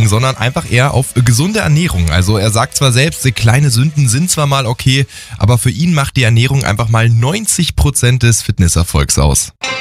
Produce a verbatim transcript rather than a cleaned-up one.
legen, sondern einfach eher auf gesunde Ernährung. Also er sagt zwar selbst, kleine Sünden sind zwar mal okay, aber für ihn macht die Ernährung einfach mal neunzig Prozent des Fitnesserfolgs aus.